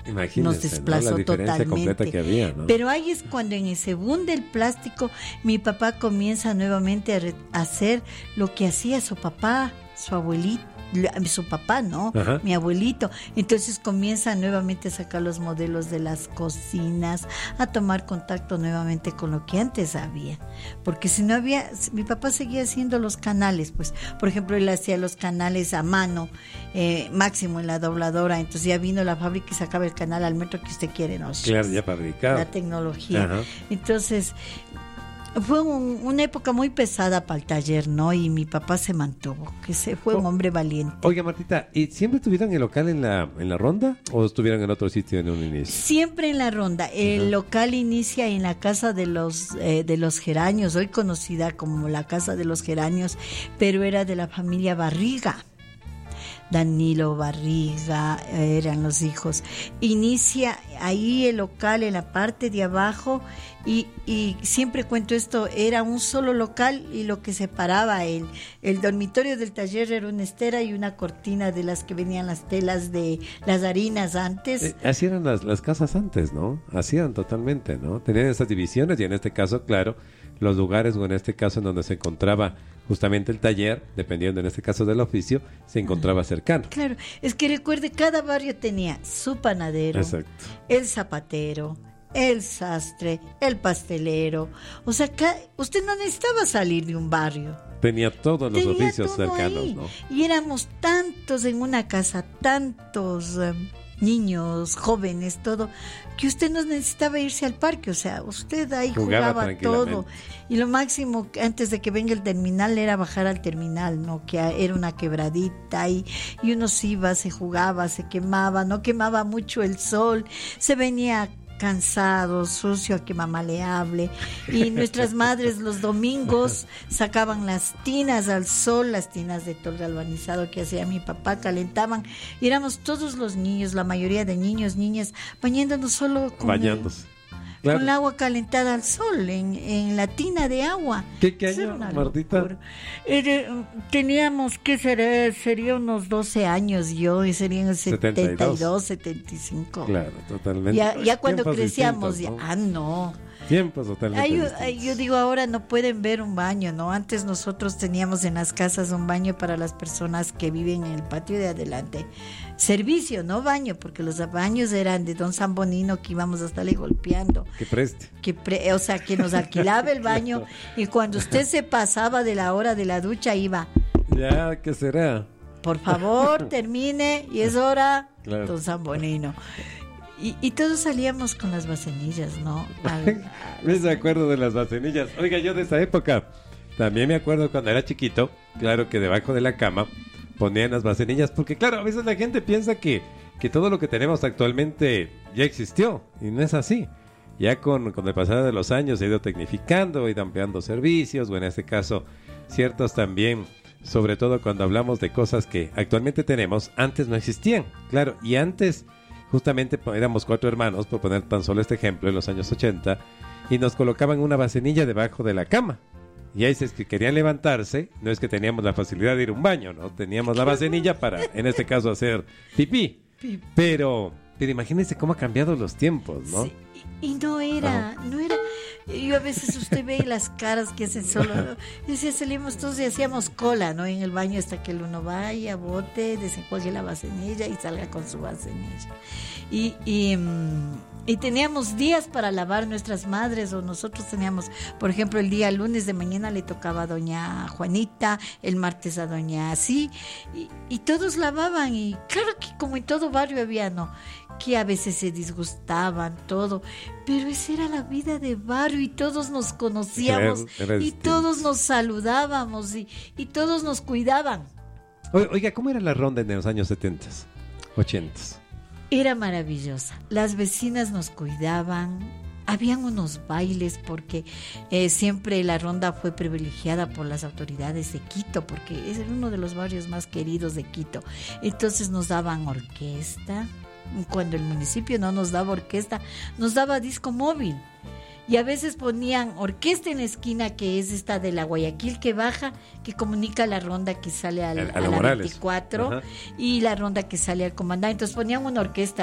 Imagínense, nos desplazó, ¿no? La diferencia totalmente completa que había, ¿no? Pero ahí es cuando en ese boom del plástico mi papá comienza nuevamente a hacer lo que hacía su papá, su abuelito, su papá, ¿no? Ajá. Mi abuelito. Entonces comienza nuevamente a sacar los modelos de las cocinas, a tomar contacto nuevamente con lo que antes había. Porque si no había, mi papá seguía haciendo los canales, pues, por ejemplo, él hacía los canales a mano, máximo en la dobladora. Entonces ya vino la fábrica y sacaba el canal al metro que usted quiere, ¿no? Claro, ya fabricado. La tecnología. Ajá. Entonces fue una época muy pesada para el taller, ¿no? Y mi papá se mantuvo, que se fue un hombre valiente. Oiga, Martita, ¿y siempre tuvieron el local en la ronda o estuvieron en otro sitio en un inicio? Siempre en la ronda. El local inicia en la casa de los Geranios, hoy conocida como la casa de los Geranios, pero era de la familia Barriga. Danilo Barriga eran los hijos. Inicia ahí el local en la parte de abajo y siempre cuento esto, era un solo local y lo que separaba el dormitorio del taller era una estera y una cortina de las que venían las telas de las harinas antes. Así eran las casas antes, ¿no? Así eran totalmente, ¿no? Tenían esas divisiones y en este caso, claro, los lugares o en este caso en donde se encontraba justamente el taller, dependiendo en este caso del oficio, se encontraba cercano. Claro, es que recuerde, cada barrio tenía su panadero, Exacto. el zapatero, el sastre, el pastelero. O sea, usted no necesitaba salir de un barrio. Tenía todos los Tenía oficios todo cercanos, ahí. ¿no? Y éramos tantos en una casa, tantos niños, jóvenes, todo, que usted no necesitaba irse al parque, o sea, usted ahí jugaba todo. Y lo máximo antes de que venga el terminal era bajar al terminal, ¿no? Que era una quebradita y uno se iba, se jugaba, se quemaba, no quemaba mucho el sol, se venía cansado, sucio, a que mamá le hable. Y nuestras madres los domingos sacaban las tinas al sol, las tinas de tol galvanizado que hacía mi papá, calentaban. Y éramos todos los niños, la mayoría de niños, niñas, bañándonos solo bañándose. Claro. Con el agua calentada al sol, en la tina de agua. ¿Qué año, Martita? Teníamos, ¿qué sería unos 12 años yo, y serían el 72, 75. Claro, totalmente. Ya cuando crecíamos, ¿no? No. Tiempos totalmente Yo digo, ahora no pueden ver un baño, ¿no? Antes nosotros teníamos en las casas un baño para las personas que viven en el patio de adelante. Servicio, no baño, porque los baños eran de don Zambonino que íbamos a estarle golpeando. Que preste. O sea, que nos alquilaba el baño y cuando usted se pasaba de la hora de la ducha iba. Ya, ¿qué será? Por favor, termine y es hora, claro. Don Zambonino. Y todos salíamos con las bacenillas, ¿no? Me acuerdo de las bacenillas. Oiga, yo de esa época también me acuerdo cuando era chiquito, claro que debajo de la cama ponían las bacenillas, porque claro, a veces la gente piensa que todo lo que tenemos actualmente ya existió, y no es así. Ya con el pasar de los años se ha ido tecnificando, ido ampliando servicios, o en este caso, ciertos también, sobre todo cuando hablamos de cosas que actualmente tenemos, antes no existían, claro, y antes justamente éramos 4 hermanos, por poner tan solo este ejemplo, en los años 80, y nos colocaban una bacenilla debajo de la cama. Y ahí si es que querían levantarse, no es que teníamos la facilidad de ir a un baño, ¿no? Teníamos la bacenilla para, en este caso, hacer pipí. Pero imagínense cómo ha cambiado los tiempos, ¿no? Sí, y no era. Yo a veces usted ve las caras que hacen solo, ¿no? Y decía, salimos todos y hacíamos cola, ¿no? En el baño hasta que el uno vaya, bote, desenjuague la bacenilla y salga con su bacenilla. Y teníamos días para lavar nuestras madres, o nosotros teníamos, por ejemplo, el día lunes de mañana le tocaba a doña Juanita, el martes a doña así, y todos lavaban, y claro que como en todo barrio había, ¿no? Que a veces se disgustaban, todo, pero esa era la vida de barrio y todos nos conocíamos y todos nos saludábamos y todos nos cuidaban. Oiga, ¿cómo era la ronda en los años 70, 80? Era maravillosa. Las vecinas nos cuidaban. Habían unos bailes porque siempre la ronda fue privilegiada por las autoridades de Quito, porque es uno de los barrios más queridos de Quito. Entonces nos daban orquesta. Cuando el municipio no nos daba orquesta, nos daba disco móvil. Y a veces ponían orquesta en la esquina, que es esta de la Guayaquil que baja, que comunica la ronda que sale a la 24, y la ronda que sale al comandante. Entonces ponían una orquesta